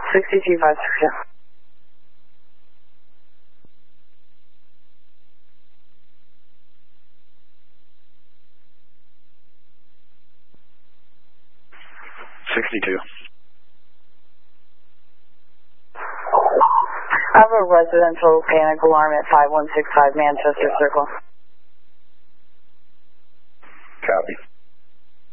62562. 62. I have a residential panic alarm at 5165 Manchester Circle. Copy.